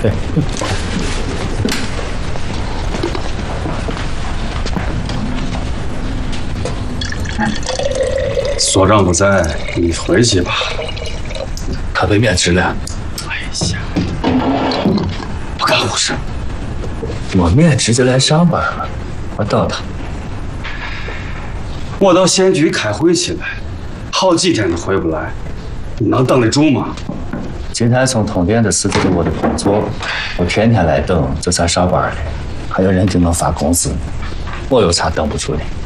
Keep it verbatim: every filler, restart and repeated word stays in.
对。 所长不在，你回去吧。 他被免职了。 哎呀，不干护士。 我免职就来上班了，我等他。 我到县局开会去了，好几天都回不来，你能等得住吗？ 金泰松通电的事就是我的工作，我天天来等，这才上班的。还有人给我发工资，我有啥等不住的？